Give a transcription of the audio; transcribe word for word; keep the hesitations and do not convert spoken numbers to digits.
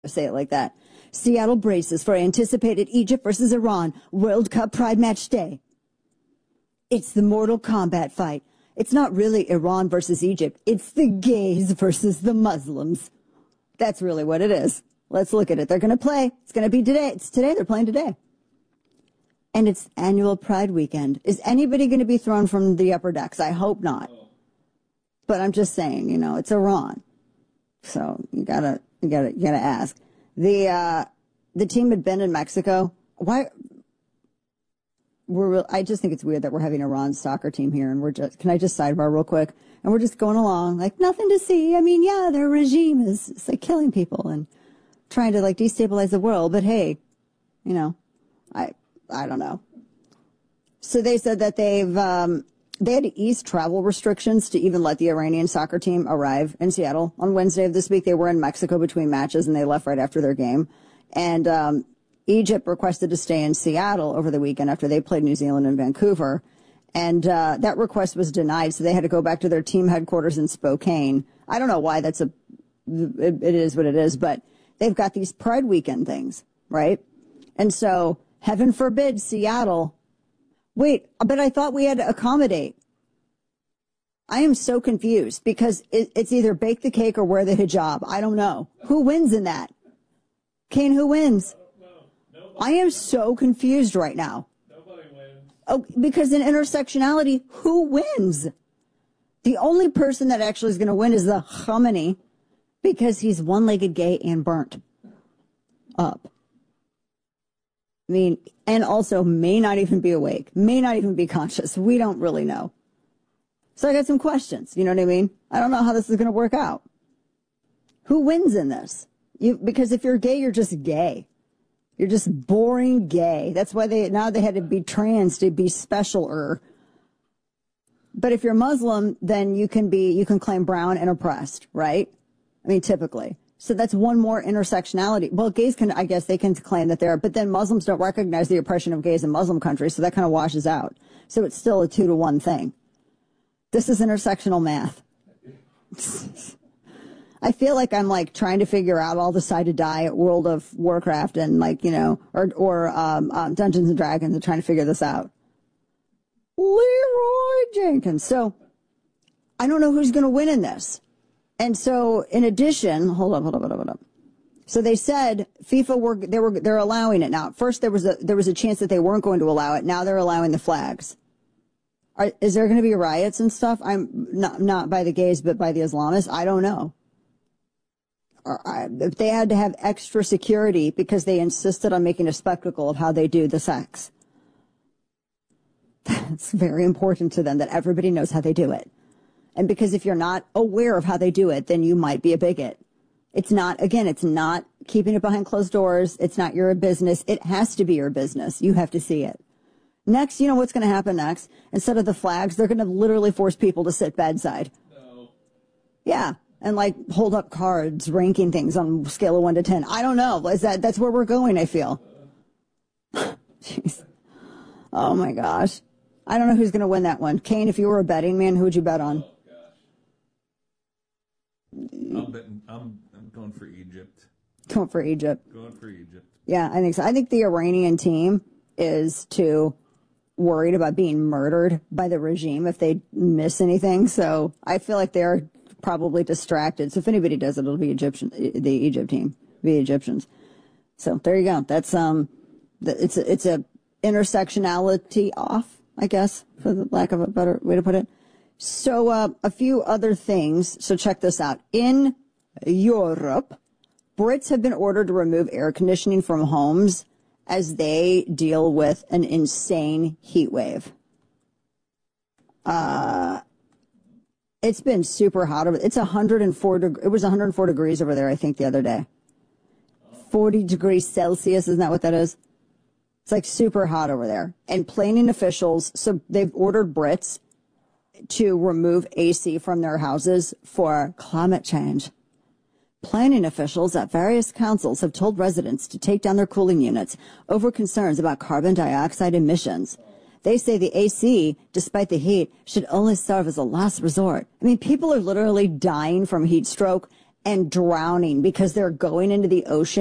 say it like that. Seattle braces for anticipated Egypt versus Iran World Cup Pride Match Day. It's the Mortal Kombat fight. It's not really Iran versus Egypt. It's the gays versus the Muslims. That's really what it is. Let's look at it. They're going to play. It's going to be today. It's today. They're playing today. And it's annual Pride weekend. Is anybody going to be thrown from the upper decks? I hope not. But I'm just saying, you know, it's Iran. So you gotta, you gotta, you gotta ask. The, uh, the team had been in Mexico. Why? We're, I just think it's weird that we're having Iran's soccer team here and we're just, can I just sidebar real quick? And we're just going along like nothing to see. I mean, yeah, their regime is, it's like killing people and trying to like destabilize the world. But hey, you know, I, I don't know. So they said that they've, um, they had to ease travel restrictions to even let the Iranian soccer team arrive in Seattle. On Wednesday of this week, they were in Mexico between matches and they left right after their game. And, um, Egypt requested to stay in Seattle over the weekend after they played New Zealand and Vancouver. And, uh, that request was denied. So they had to go back to their team headquarters in Spokane. I don't know why that's a, it, it is what it is, but they've got these Pride weekend things, right? And so heaven forbid Seattle. Wait, but I thought we had to accommodate. I am so confused because it, it's either bake the cake or wear the hijab. I don't know. Who wins in that? Kane, who wins? I am so confused right now. Nobody wins. Oh, because in intersectionality, who wins? The only person that actually is going to win is the Khamenei because he's one-legged gay and burnt up. I mean, and also may not even be awake, may not even be conscious. We don't really know. So I got some questions. You know what I mean? I don't know how this is going to work out. Who wins in this? You, because if you're gay, you're just gay. You're just boring gay. That's why they, now they had to be trans to be specialer. But if you're Muslim, then you can be, you can claim brown and oppressed, right? I mean, typically. So that's one more intersectionality. Well, gays can, I guess they can claim that they're, but then Muslims don't recognize the oppression of gays in Muslim countries, so that kind of washes out. So it's still a two to one thing. This is intersectional math. I feel like I'm like trying to figure out all the side to die at World of Warcraft and like, you know, or, or, um, um, Dungeons and Dragons and trying to figure this out. Leroy Jenkins. So I don't know who's going to win in this. And so in addition, hold up, hold up, hold up, hold up. So they said FIFA were, they were, they're allowing it now. At first there was a, there was a chance that they weren't going to allow it. Now they're allowing the flags. Are, is there going to be riots and stuff? I'm not, not by the gays, but by the Islamists. I don't know. Or, I, if they had to have extra security because they insisted on making a spectacle of how they do the sex. It's very important to them that everybody knows how they do it. And because if you're not aware of how they do it, then you might be a bigot. It's not, again, it's not keeping it behind closed doors. It's not your business. It has to be your business. You have to see it. Next, you know what's going to happen next? Instead of the flags, they're going to literally force people to sit bedside. No. Yeah. And like hold up cards, ranking things on a scale of one to ten. I don't know. Is that, that's where we're going, I feel. Jeez. Oh my gosh. I don't know who's going to win that one. Kane, if you were a betting man, who would you bet on? Oh gosh. I'm betting, I'm, I'm going for Egypt. Going for Egypt. Going for Egypt. Yeah, I think so. I think the Iranian team is too worried about being murdered by the regime if they miss anything. So I feel like they're probably distracted. So if anybody does it, it'll be Egyptian, the Egypt team, the Egyptians. So there you go. That's, um, it's a, it's a intersectionality off, I guess, for the lack of a better way to put it. So, uh, a few other things. So check this out. In Europe, Brits have been ordered to remove air conditioning from homes as they deal with an insane heat wave. Uh, It's been super hot over. It's one hundred four. Deg- it was one hundred four degrees over there, I think, the other day. forty degrees Celsius, isn't that what that is? It's like super hot over there. And planning officials, so they've ordered Brits to remove A C from their houses for climate change. Planning officials at various councils have told residents to take down their cooling units over concerns about carbon dioxide emissions. They say the A C, despite the heat, should only serve as a last resort. I mean, people are literally dying from heat stroke and drowning because they're going into the ocean